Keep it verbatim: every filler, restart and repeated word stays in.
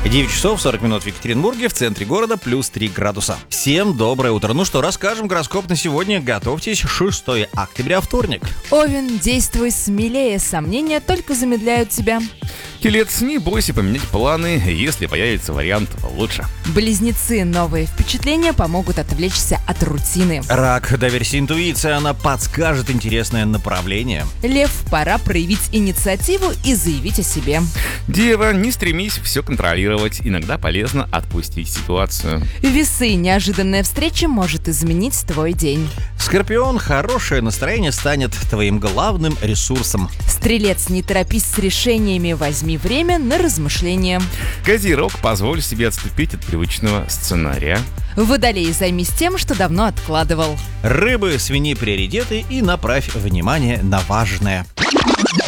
девять часов сорок минут в Екатеринбурге, в центре города плюс три градуса. Всем доброе утро. Ну что, расскажем гороскоп на сегодня. Готовьтесь, шестое октября, вторник. Овен, действуй смелее, сомнения только замедляют тебя. Телец, не бойся поменять планы, если появится вариант лучше. Близнецы, новые впечатления помогут отвлечься от рутины. Рак, доверься интуиции, она подскажет интересное направление. Лев, пора проявить инициативу и заявить о себе. Дева, не стремись все контролировать, иногда полезно отпустить ситуацию. Весы, неожиданная встреча может изменить твой день. Скорпион, хорошее настроение станет твоим главным ресурсом. Стрелец, не торопись с решениями, возьми время на размышления. Козерог, позволь себе отступить от привычного сценария. Водолей, займись тем, что давно откладывал. Рыбы, свини приоритеты и направь внимание на важное.